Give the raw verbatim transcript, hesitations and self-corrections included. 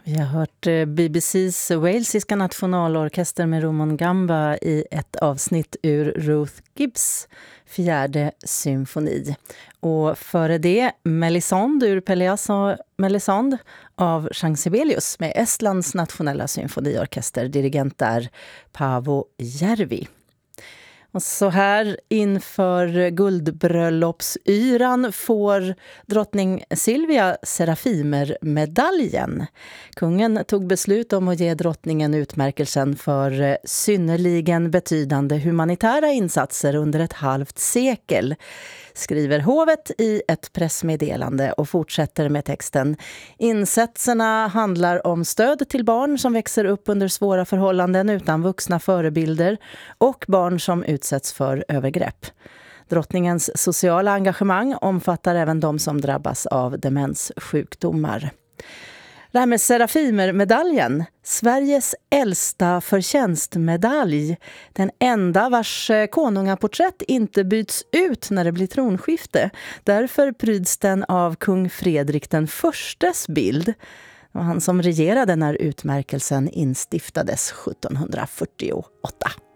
Vi har hört B B C's walesiska nationalorkester med Rumon Gamba i ett avsnitt ur Ruth Gibbs fjärde symfoni. Och före det Melisande ur Pelléas och Melisande av Jean Sibelius med Estlands nationella symfoniorkester. Dirigent där Paavo Järvi. Och så här inför guldbröllopsyran får drottning Silvia Serafimer-medaljen. Kungen tog beslut om att ge drottningen utmärkelsen för synnerligen betydande humanitära insatser under ett halvt sekel, skriver hovet i ett pressmeddelande och fortsätter med texten. Insatserna handlar om stöd till barn som växer upp under svåra förhållanden utan vuxna förebilder och barn som utsätts för övergrepp. Drottningens sociala engagemang omfattar även de som drabbas av demenssjukdomar. Det här med Serafimer-medaljen, Sveriges äldsta förtjänstmedalj, den enda vars konungaporträtt inte byts ut när det blir tronskifte. Därför pryds den av kung Fredrik den förstes bild. Det var han som regerade när utmärkelsen instiftades sjuttonhundrafyrtioåtta.